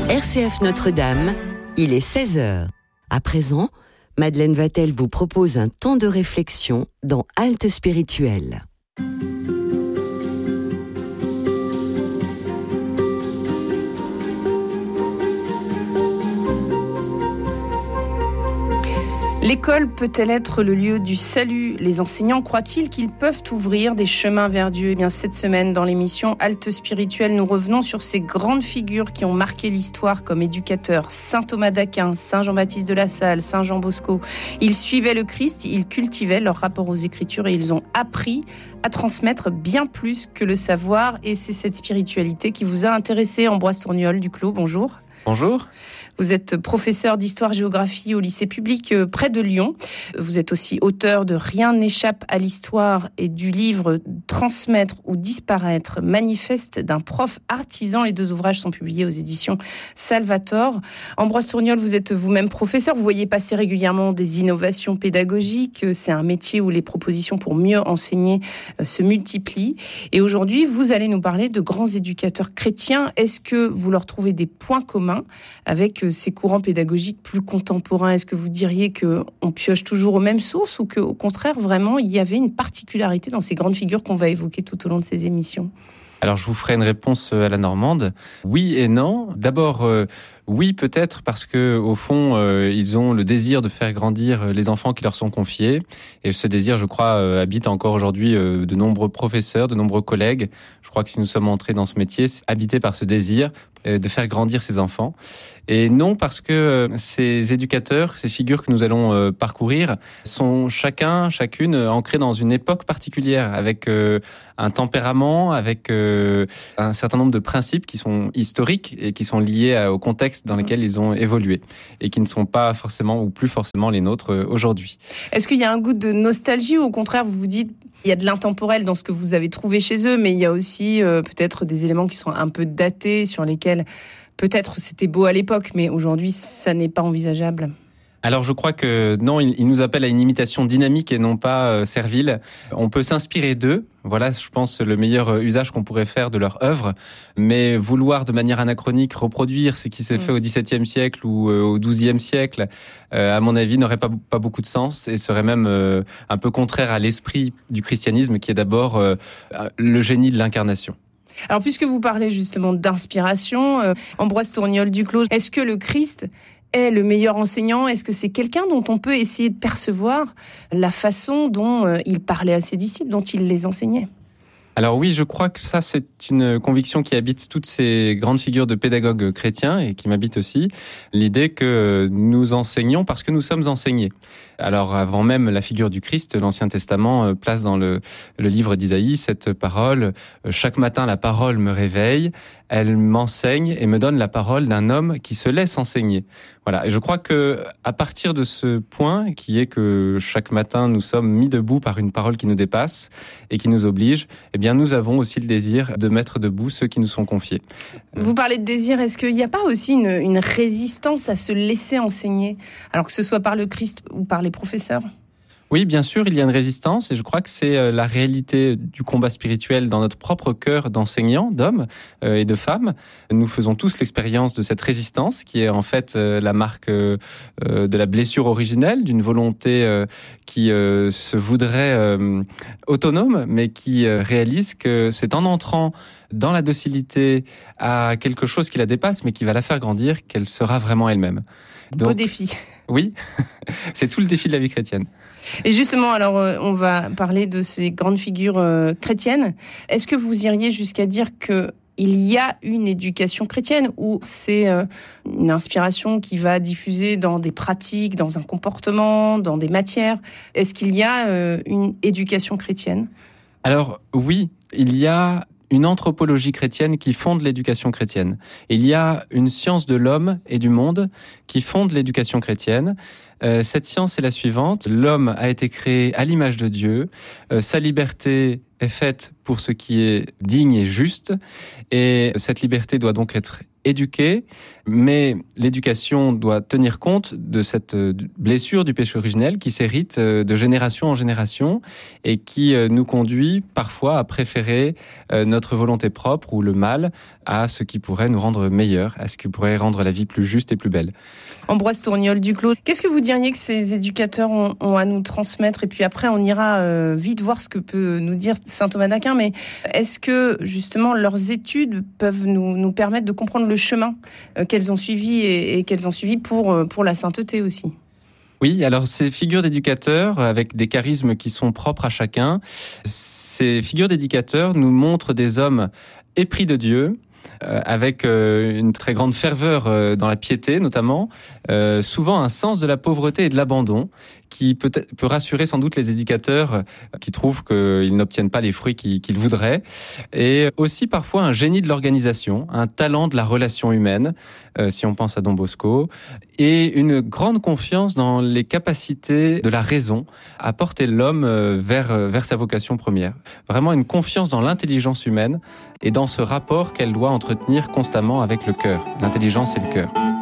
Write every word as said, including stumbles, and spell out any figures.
R C F Notre-Dame, il est seize heures. À présent, Madeleine Vatel vous propose un temps de réflexion dans Halte Spirituelle. L'école peut-elle être le lieu du salut ? Les enseignants croient-ils qu'ils peuvent ouvrir des chemins vers Dieu ? Eh bien, cette semaine, dans l'émission Halte Spirituelle, nous revenons sur ces grandes figures qui ont marqué l'histoire comme éducateurs. Saint Thomas d'Aquin, Saint Jean-Baptiste de La Salle, Saint Jean Bosco. Ils suivaient le Christ, ils cultivaient leur rapport aux Écritures et ils ont appris à transmettre bien plus que le savoir. Et c'est cette spiritualité qui vous a intéressé. Ambroise Tourniol du Clos, bonjour. Bonjour. Vous êtes professeur d'histoire-géographie au lycée public près de Lyon. Vous êtes aussi auteur de Rien n'échappe à l'histoire et du livre Transmettre ou disparaître, manifeste d'un prof artisan. Les deux ouvrages sont publiés aux éditions Salvator. Ambroise Tourniol, vous êtes vous-même professeur. Vous voyez passer régulièrement des innovations pédagogiques. C'est un métier où les propositions pour mieux enseigner se multiplient. Et aujourd'hui, vous allez nous parler de grands éducateurs chrétiens. Est-ce que vous leur trouvez des points communs avec ces courants pédagogiques plus contemporains? Est-ce que vous diriez qu'on pioche toujours aux mêmes sources ou qu'au contraire, vraiment, il y avait une particularité dans ces grandes figures qu'on va évoquer tout au long de ces émissions? Alors, je vous ferai une réponse à la normande. Oui et non. D'abord, euh, oui, peut-être parce que au fond, euh, ils ont le désir de faire grandir les enfants qui leur sont confiés. Et ce désir, je crois, euh, habite encore aujourd'hui euh, de nombreux professeurs, de nombreux collègues. Je crois que si nous sommes entrés dans ce métier, c'est habité par ce désir euh, de faire grandir ces enfants. Et non parce que euh, ces éducateurs, ces figures que nous allons euh, parcourir, sont chacun, chacune euh, ancrés dans une époque particulière, avec euh, un tempérament, avec euh, un certain nombre de principes qui sont historiques et qui sont liés à, au contexte dans lequel ils ont évolué et qui ne sont pas forcément ou plus forcément les nôtres euh, aujourd'hui. Est-ce qu'il y a un goût de nostalgie ou au contraire vous vous dites il y a de l'intemporel dans ce que vous avez trouvé chez eux, mais il y a aussi euh, peut-être des éléments qui sont un peu datés, sur lesquels peut-être c'était beau à l'époque, mais aujourd'hui ça n'est pas envisageable? Alors je crois que non, il, il nous appelle à une imitation dynamique et non pas euh, servile. On peut s'inspirer d'eux. Voilà, je pense, le meilleur usage qu'on pourrait faire de leur œuvre. Mais vouloir de manière anachronique reproduire ce qui s'est mmh. fait au dix-septième siècle ou euh, au douzième siècle, euh, à mon avis, n'aurait pas, pas beaucoup de sens et serait même euh, un peu contraire à l'esprit du christianisme qui est d'abord euh, le génie de l'incarnation. Alors, puisque vous parlez justement d'inspiration, euh, Ambroise Tourniol du Clos, est-ce que le Christ est le meilleur enseignant? Est-ce que c'est quelqu'un dont on peut essayer de percevoir la façon dont euh, il parlait à ses disciples, dont il les enseignait? Alors oui, je crois que ça, c'est une conviction qui habite toutes ces grandes figures de pédagogues chrétiens et qui m'habite aussi. L'idée que nous enseignons parce que nous sommes enseignés. Alors avant même la figure du Christ, l'Ancien Testament place dans le, le livre d'Isaïe cette parole « Chaque matin, la parole me réveille, elle m'enseigne et me donne la parole d'un homme qui se laisse enseigner. » Voilà. Et je crois que à partir de ce point, qui est que chaque matin, nous sommes mis debout par une parole qui nous dépasse et qui nous oblige, eh bien, nous avons aussi le désir de mettre debout ceux qui nous sont confiés. Vous parlez de désir, est-ce qu'il n'y a pas aussi une, une résistance à se laisser enseigner, alors que ce soit par le Christ ou par les professeurs? Oui, bien sûr, il y a une résistance et je crois que c'est la réalité du combat spirituel dans notre propre cœur d'enseignants, d'hommes et de femmes. Nous faisons tous l'expérience de cette résistance qui est en fait la marque de la blessure originelle, d'une volonté qui se voudrait autonome, mais qui réalise que c'est en entrant dans la docilité à quelque chose qui la dépasse, mais qui va la faire grandir, qu'elle sera vraiment elle-même. Donc, beau défi. Oui, c'est tout le défi de la vie chrétienne. Et justement, alors, euh, on va parler de ces grandes figures euh, chrétiennes. Est-ce que vous iriez jusqu'à dire que il y a une éducation chrétienne ou c'est euh, une inspiration qui va diffuser dans des pratiques, dans un comportement, dans des matières? Est-ce qu'il y a euh, une éducation chrétienne? Alors oui, il y a une anthropologie chrétienne qui fonde l'éducation chrétienne. Il y a une science de l'homme et du monde qui fonde l'éducation chrétienne. Euh, cette science est la suivante. L'homme a été créé à l'image de Dieu. Euh, sa liberté est faite pour ce qui est digne et juste. Et cette liberté doit donc être éduquée. Mais l'éducation doit tenir compte de cette blessure du péché originel qui s'hérite de génération en génération et qui nous conduit parfois à préférer notre volonté propre ou le mal à ce qui pourrait nous rendre meilleurs, à ce qui pourrait rendre la vie plus juste et plus belle. Ambroise Tourniol-Duclos, qu'est-ce que vous diriez que ces éducateurs ont, ont à nous transmettre? Et puis après, on ira euh, vite voir ce que peut nous dire saint Thomas d'Aquin. Mais est-ce que, justement, leurs études peuvent nous, nous permettre de comprendre le chemin euh, qu'elles ont suivi et, et qu'elles ont suivi pour, pour la sainteté aussi? Oui, alors ces figures d'éducateurs, avec des charismes qui sont propres à chacun, ces figures d'éducateurs nous montrent des hommes épris de Dieu, Euh, avec euh, une très grande ferveur euh, dans la piété notamment, euh, souvent un sens de la pauvreté et de l'abandon qui peut, peut rassurer sans doute les éducateurs euh, qui trouvent qu'ils n'obtiennent pas les fruits qu'ils, qu'ils voudraient, et aussi parfois un génie de l'organisation, un talent de la relation humaine, euh, si on pense à Don Bosco, et une grande confiance dans les capacités de la raison à porter l'homme euh, vers, euh, vers sa vocation première. Vraiment une confiance dans l'intelligence humaine et dans ce rapport qu'elle doit entretenir constamment avec le cœur. L'intelligence et le cœur.